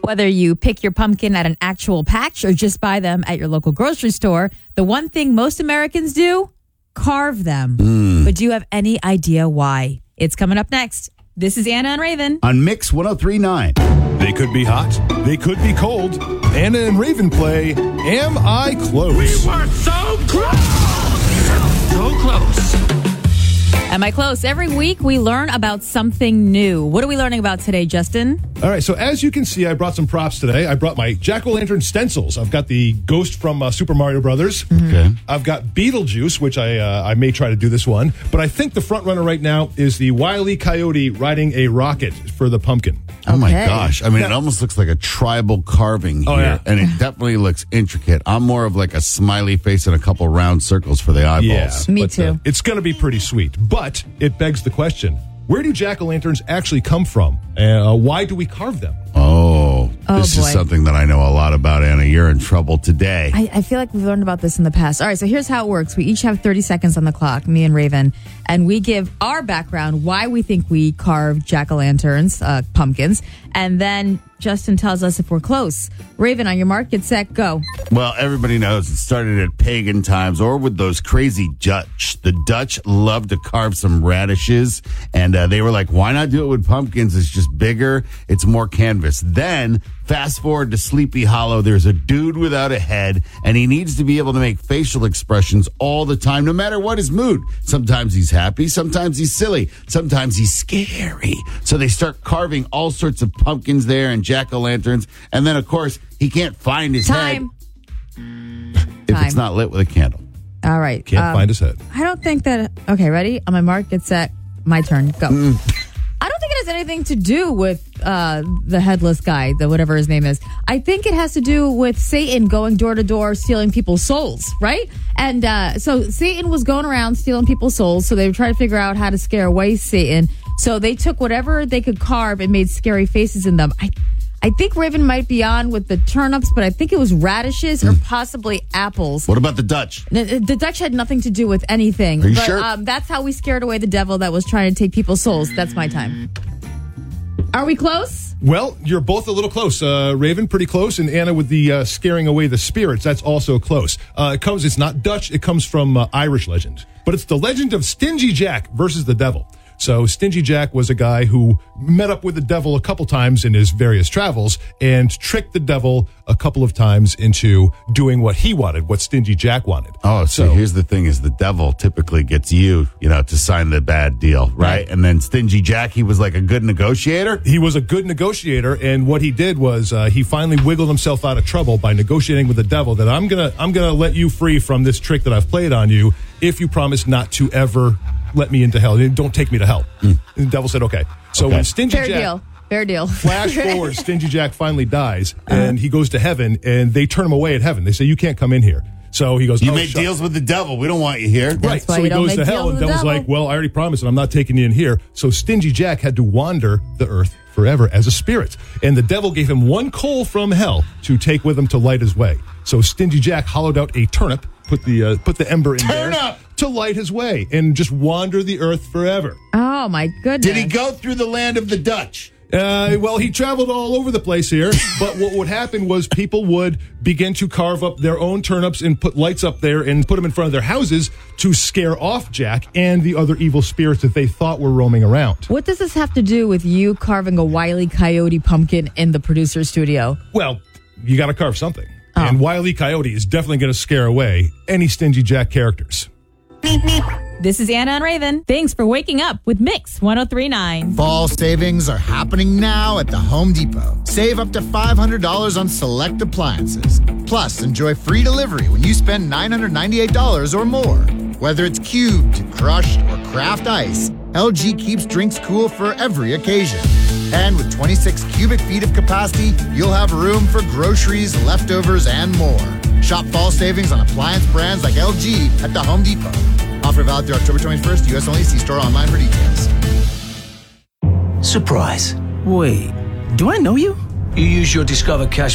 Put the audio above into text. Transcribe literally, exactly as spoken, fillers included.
Whether you pick your pumpkin at an actual patch or just buy them at your local grocery store, the one thing most Americans do, carve them. Mm. But do you have any idea why? It's coming up next. This is Anna and Raven. On Mix one oh three point nine. They could be hot. They could be cold. Anna and Raven play Am I Close? We were so close! So close. Am I close? Every week we learn about something new. What are we learning about today, Justin? All right, so as you can see, I brought some props today. I brought my jack-o'-lantern stencils. I've got the ghost from uh, Super Mario Brothers. Mm-hmm. Okay. I've got Beetlejuice, which I uh, I may try to do this one. But I think the front runner right now is the Wile E. Coyote riding a rocket for the pumpkin. Oh, my Okay. gosh. I mean, Now- it almost looks like a tribal carving here. Oh, yeah. And it definitely looks intricate. I'm more of like a smiley face and a couple round circles for the eyeballs. Yeah, Me but, too. Uh, it's going to be pretty sweet. But it begs the question, where do jack-o'-lanterns actually come from? Uh, why do we carve them? Oh, Oh, this boy. is something that I know a lot about, Anna. You're in trouble today. I, I feel like we've learned about this in the past. All right, so here's how it works. We each have thirty seconds on the clock, me and Raven, and we give our background, why we think we carve jack-o'-lanterns, uh, pumpkins, and then Justin tells us if we're close. Raven, on your mark, get set, go. Well, everybody knows it started at pagan times or with those crazy Dutch. The Dutch loved to carve some radishes, and uh, they were like, why not do it with pumpkins? It's just bigger. It's more canvas. Then, fast forward to Sleepy Hollow, there's a dude without a head, and he needs to be able to make facial expressions all the time, no matter what his mood. Sometimes he's happy, sometimes he's silly, sometimes he's scary. So they start carving all sorts of pumpkins there and jack-o'-lanterns, and then, of course, he can't find his Time. head if Time. it's not lit with a candle. All right. Can't um, find his head. I don't think that... Okay, ready? On my mark, get set, my turn, go. I don't think it has anything to do with uh, the headless guy, the whatever his name is. I think it has to do with Satan going door to door stealing people's souls, right? And uh, so Satan was going around stealing people's souls, so they were trying to figure out how to scare away Satan. So they took whatever they could carve and made scary faces in them. I I think Raven might be on with the turnips, but I think it was radishes or possibly apples. What about the Dutch? The, the Dutch had nothing to do with anything. Are you but, sure? Um, that's how we scared away the devil that was trying to take people's souls. That's my time. Are we close? Well, you're both a little close. Uh, Raven, pretty close, and Anna with the uh, scaring away the spirits. That's also close. Uh, it comes. It's not Dutch. It comes from uh, Irish legend, but it's the legend of Stingy Jack versus the devil. So Stingy Jack was a guy who met up with the devil a couple times in his various travels and tricked the devil a couple of times into doing what he wanted, what Stingy Jack wanted. Oh, so, So- here's the thing is the devil typically gets you, you know, to sign the bad deal, right? Right. And then Stingy Jack, he was like a good negotiator. He was a good negotiator, and what he did was uh, he finally wiggled himself out of trouble by negotiating with the devil that I'm gonna I'm gonna let you free from this trick that I've played on you if you promise not to ever let me into hell. Don't take me to hell. Mm. And the devil said, okay. So Okay. when Stingy Fair Jack deal. Fair deal. flash forward, Stingy Jack finally dies, and he goes to heaven, and they turn him away at heaven. They say, you can't come in here. So he goes, You oh, make shucks. deals with the devil. We don't want you here. Right, why so you he don't goes make to hell, deals and with the devil's devil. like, well, I already promised, and I'm not taking you in here. So Stingy Jack had to wander the earth forever as a spirit. And the devil gave him one coal from hell to take with him to light his way. So Stingy Jack hollowed out a turnip, put the uh, put the ember in Turnip! there to light his way, and just wander the earth forever. Oh, my goodness. Did he go through the land of the Dutch? Uh, well, he traveled all over the place here, but what would happen was people would begin to carve up their own turnips and put lights up there and put them in front of their houses to scare off Jack and the other evil spirits that they thought were roaming around. What does this have to do with you carving a Wile E. Coyote pumpkin in the producer's studio? Well, you got to carve something. Oh. And Wile E. Coyote is definitely going to scare away any Stingy Jack characters. This is Anna and Raven. Thanks for waking up with Mix one oh three point nine. Fall savings are happening now at the Home Depot. Save up to five hundred dollars on select appliances. Plus, enjoy free delivery when you spend nine hundred ninety-eight dollars or more. Whether it's cubed, crushed, or craft ice, L G keeps drinks cool for every occasion. And with twenty-six cubic feet of capacity, you'll have room for groceries, leftovers, and more. Shop fall savings on appliance brands like L G at the Home Depot. Offer valid through October twenty-first. U S only. See store online for details. Surprise. Wait, do I know you? You use your Discover Cash